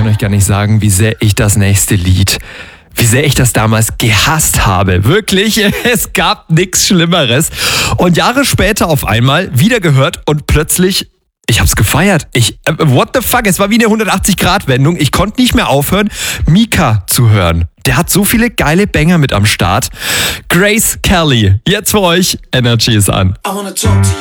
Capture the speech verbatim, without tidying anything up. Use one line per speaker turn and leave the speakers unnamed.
kann euch gar nicht sagen, wie sehr ich das nächste Lied, wie sehr ich das damals gehasst habe. Wirklich, es gab nichts Schlimmeres. Und Jahre später auf einmal wieder gehört und plötzlich, ich hab's gefeiert. Ich, äh, what the fuck, es war wie eine hundertachtzig-Grad-Wendung. Ich konnte nicht mehr aufhören, Mika zu hören. Der hat so viele geile Banger mit am Start. Grace Kelly, jetzt für euch, Energy ist an.